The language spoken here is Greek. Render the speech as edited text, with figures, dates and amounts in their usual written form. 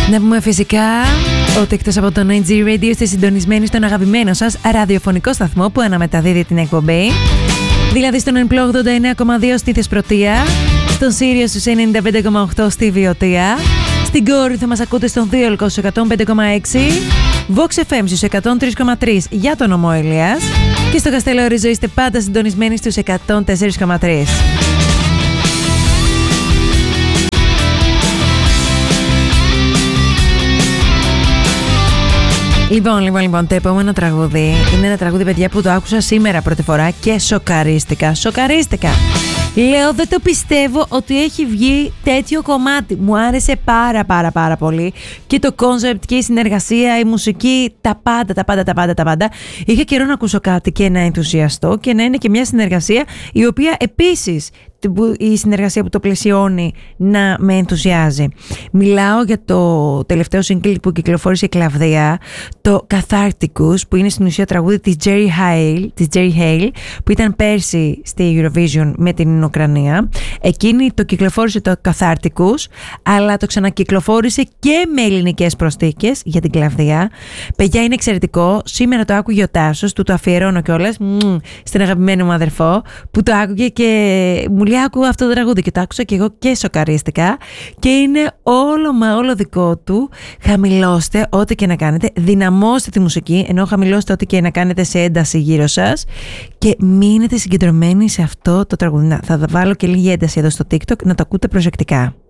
Να πούμε φυσικά ότι εκτός από το NG Radio είστε συντονισμένοι στον αγαπημένο σας ραδιοφωνικό σταθμό που αναμεταδίδει την εκπομπή, δηλαδή στον Εμπλό 89,2 στη Θεσπρωτεία, στον Σύριο στους 95,8 στη Βιωτία, στην Κόρη θα μας ακούτε στον Δίολκο στους 105,6, Vox FM στους 103,3 για τον Ομό Ηλίας και στο Καστελόριζο είστε πάντα συντονισμένοι στους 104,3. Λοιπόν, το επόμενο τραγούδι είναι ένα τραγούδι, παιδιά, που το άκουσα σήμερα πρώτη φορά και σοκαρίστηκα. Λέω, δεν το πιστεύω ότι έχει βγει τέτοιο κομμάτι. Μου άρεσε πάρα πολύ και το κόνσεπτ και η συνεργασία, η μουσική, τα πάντα. Είχα καιρό να ακούσω κάτι και να ενθουσιαστώ και να είναι και μια συνεργασία η οποία επίσης η συνεργασία που το πλαισιώνει να με ενθουσιάζει. Μιλάω για το τελευταίο single που κυκλοφόρησε η Κλαβδία, το Catharticus, που είναι στην ουσία τραγούδι της Jerry Hale, που ήταν πέρσι στη Eurovision με την Ουκρανία. Εκείνη το κυκλοφόρησε το Catharticus, αλλά το ξανακυκλοφόρησε και με ελληνικές προσθήκες για την Κλαβδία. Παιδιά, είναι εξαιρετικό. Σήμερα το άκουγε ο Τάσος, του το αφιερώνω κιόλας στην αγαπημένη μου αδερφό, που το άκουγε και μου λέει, άκουγα αυτό το τραγούδι και το άκουσα και εγώ και σοκαρίστηκα και είναι όλο δικό του. Χαμηλώστε ό,τι και να κάνετε, δυναμώστε τη μουσική, ενώ χαμηλώστε ό,τι και να κάνετε σε ένταση γύρω σας και μείνετε συγκεντρωμένοι σε αυτό το τραγούδι. Θα βάλω και λίγη ένταση εδώ στο TikTok, να το ακούτε προσεκτικά.